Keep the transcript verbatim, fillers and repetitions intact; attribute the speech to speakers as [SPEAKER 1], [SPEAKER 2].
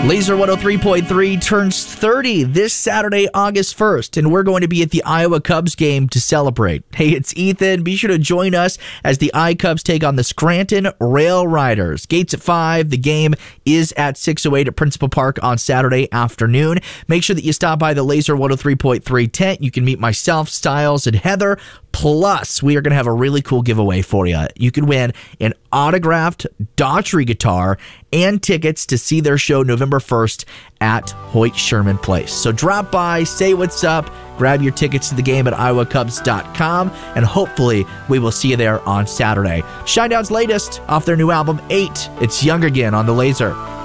[SPEAKER 1] Laser one oh three point three turns thirty this Saturday, August first, and we're going to be at the Iowa Cubs game to celebrate. Hey, it's Ethan. Be sure to join us as the iCubs take on the Scranton Rail Riders. Gates at five. The game is at six oh eight at Principal Park on Saturday afternoon. Make sure that you stop by the Laser one oh three point three tent. You can meet myself, Styles, and Heather. Plus, we are going to have a really cool giveaway for you. You can win an autographed Daughtry guitar and tickets to see their show November first at Hoyt Sherman Place. So drop by, say what's up, grab your tickets to the game at iowa cubs dot com, and hopefully we will see you there on Saturday. Shinedown's latest off their new album, eight. It's Young Again on the Laser.